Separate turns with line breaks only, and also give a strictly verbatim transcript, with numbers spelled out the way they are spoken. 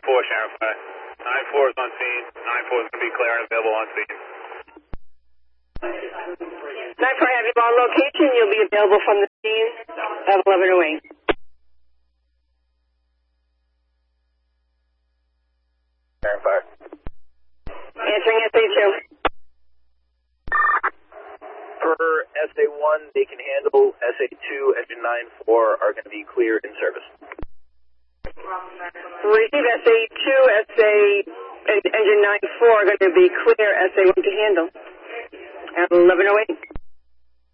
four, Sharon five. nine four is on scene. nine four is going to be clear and available on scene.
nine four, have you on location. You'll be available from the scene of eleven oh eight.
Sharon five.
Answering S A two.
Per S A one, they can handle. S A two, engine nine four are going to be clear in service.
Receive S A two, S A, engine nine four are going to be clear. S A one to handle. At eleven oh eight.